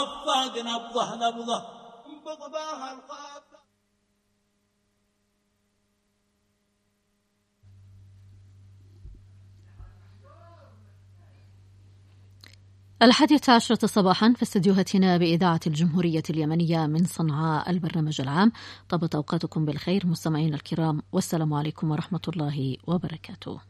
وفاق نبضه نبضه بغباها الخاف. الحادية عشرة صباحا في استديوهاتنا بإذاعة الجمهورية اليمنية من صنعاء البرنامج العام. طابت أوقاتكم بالخير مستمعين الكرام، والسلام عليكم ورحمة الله وبركاته.